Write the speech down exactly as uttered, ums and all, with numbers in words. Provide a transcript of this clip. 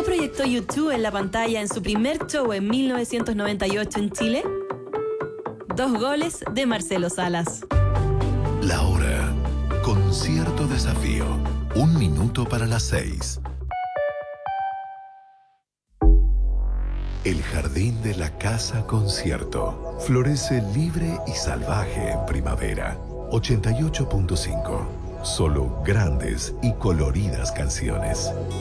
proyectó U dos en la pantalla en su primer show en mil novecientos noventa y ocho en Chile? Dos goles de Marcelo Salas. La hora. Concierto Desafío. Un minuto para las seis. El jardín de la Casa Concierto florece libre y salvaje en primavera. ochenta y ocho punto cinco. Solo grandes y coloridas canciones.